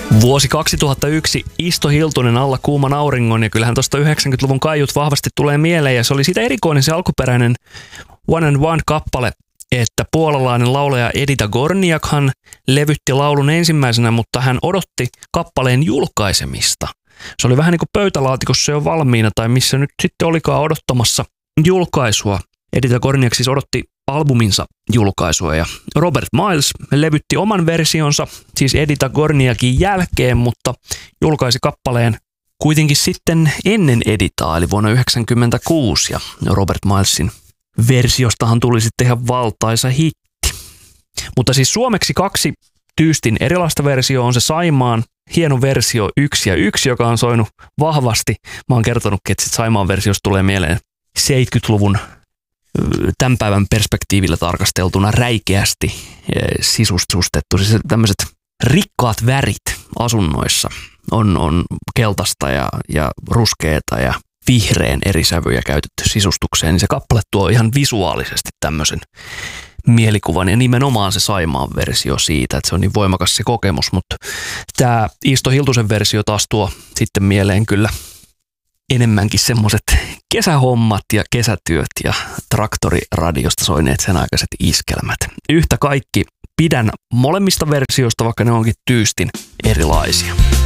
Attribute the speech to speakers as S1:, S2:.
S1: Vuosi 2001, Isto Hiltunen alla kuuman auringon, ja kyllähän tuosta 90-luvun kaiut vahvasti tulee mieleen, ja se oli siitä erikoinen se alkuperäinen One and One-kappale, että puolalainen laulaja Edita Gorniakhan levytti laulun ensimmäisenä, mutta hän odotti kappaleen julkaisemista. Se oli vähän niin kuin pöytälaatikossa jo valmiina, tai missä nyt sitten olikaan odottamassa julkaisua. Edita Gorniak siis odotti albuminsa julkaisua, ja Robert Miles levytti oman versionsa, siis Edita Gorniakin jälkeen, mutta julkaisi kappaleen kuitenkin sitten ennen Editaa, eli vuonna 1996, ja Robert Milesin versiostahan tuli sitten ihan valtaisa hitti. Mutta siis suomeksi 2 tyystin erilaista versioa on se Saimaan hieno versio 1 ja 1, joka on soinut vahvasti. Mä oon kertonutkin, että Saimaan versiosta tulee mieleen 70-luvun tämän päivän perspektiivillä tarkasteltuna räikeästi sisustettu. Siis tämmöiset rikkaat värit asunnoissa on keltaista ja ruskeata ja vihreän eri sävyjä käytetty sisustukseen, niin se kappale tuo ihan visuaalisesti tämmöisen mielikuvan, ja nimenomaan se Saimaan versio siitä, että se on niin voimakas se kokemus, mutta tämä Isto Hiltusen versio taas tuo sitten mieleen kyllä enemmänkin semmoiset kesähommat ja kesätyöt ja traktoriradiosta soineet sen aikaiset iskelmät. Yhtä kaikki pidän molemmista versioista, vaikka ne onkin tyystin erilaisia.